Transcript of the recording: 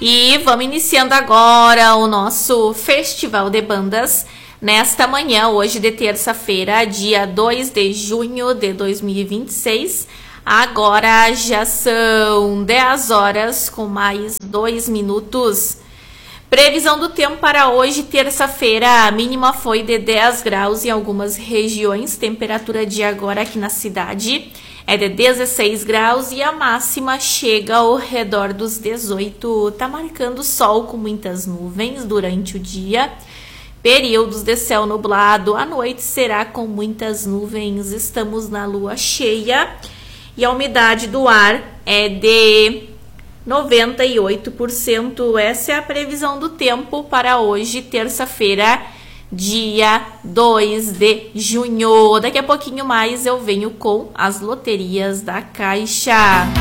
E vamos iniciando agora o nosso Festival de Bandas nesta manhã, hoje de terça-feira, dia 2 de junho de 2026. Agora já são 10 horas com mais 2 minutos. Previsão do tempo para hoje, terça-feira, a mínima foi de 10 graus em algumas regiões. Temperatura de agora aqui na cidade é de 16 graus e a máxima chega ao redor dos 18. Tá marcando sol com muitas nuvens durante o dia. Períodos de céu nublado. À noite será com muitas nuvens. Estamos na lua cheia e a umidade do ar é de 98%. Essa é a previsão do tempo para hoje, terça-feira, dia 2 de junho. Daqui a pouquinho mais eu venho com as loterias da Caixa.